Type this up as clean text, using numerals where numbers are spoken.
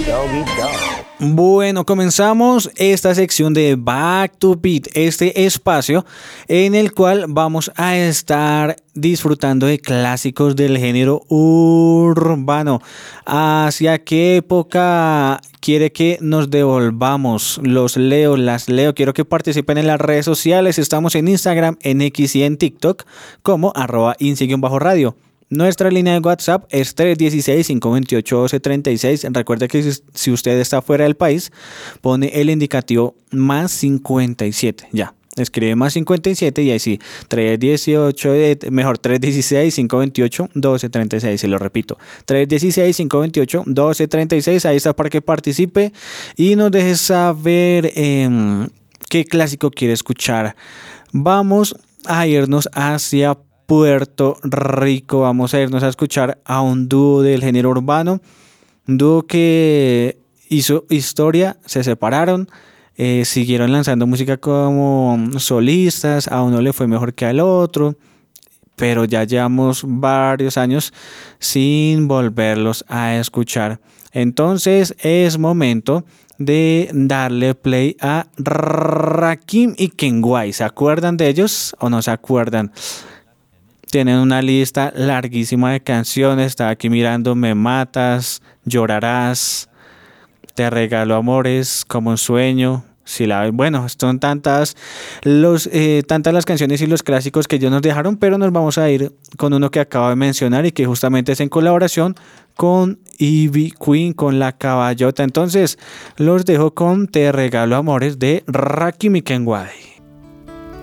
Doggy Dog. Bueno, comenzamos esta sección de Back to Beat, este espacio en el cual vamos a estar disfrutando de clásicos del género urbano. ¿Hacia qué época quiere que nos devolvamos? Los leo, las leo. Quiero que participen en las redes sociales. Estamos en Instagram, en X y en TikTok como @insi_radio. Nuestra línea de WhatsApp es 316-528-1236. Recuerde que si usted está fuera del país, pone el indicativo más 57. Ya, escribe más 57 y ahí sí, 316-528-1236. Se lo repito, 316-528-1236. Ahí está para que participe y nos deje saber qué clásico quiere escuchar. Vamos a irnos hacia Puerto Rico. Vamos a irnos a escuchar a un dúo del género urbano, un dúo que hizo historia, se separaron, siguieron lanzando música como solistas, a uno le fue mejor que al otro, pero ya llevamos varios años sin volverlos a escuchar. Entonces es momento de darle play a Rakim y Kenway. ¿Se acuerdan de ellos o no se acuerdan? Tienen una lista larguísima de canciones. Estaba aquí mirando Me Matas, Llorarás, Te Regalo Amores, Como un Sueño. Bueno, son tantas las canciones y los clásicos que ellos nos dejaron, pero nos vamos a ir con uno que acabo de mencionar y que justamente es en colaboración con Ivy Queen, con La Caballota. Entonces, los dejo con Te Regalo Amores de Rakim y Kenway.